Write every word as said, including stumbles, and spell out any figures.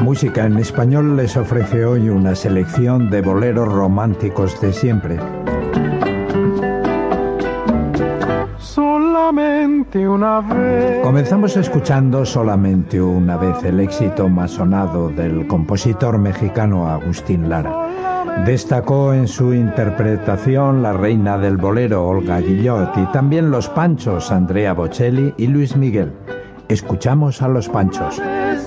Música en Español les ofrece hoy una selección de boleros románticos de siempre. Solamente una vez. Comenzamos escuchando Solamente una vez, el éxito más sonado del compositor mexicano Agustín Lara. Destacó en su interpretación la reina del bolero Olga Guillot y también los Panchos Andrea Bocelli y Luis Miguel. Escuchamos a los Panchos.